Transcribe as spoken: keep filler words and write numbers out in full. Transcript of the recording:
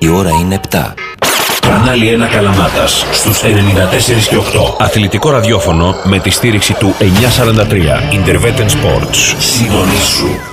Η ώρα είναι επτά. Κανάλι ένα Καλαμάτας στους ενενήντα τέσσερα και οκτώ. Αθλητικό ραδιόφωνο με τη στήριξη του εννιακόσια σαράντα τρία. Intervetten Sports. Συντονίσου.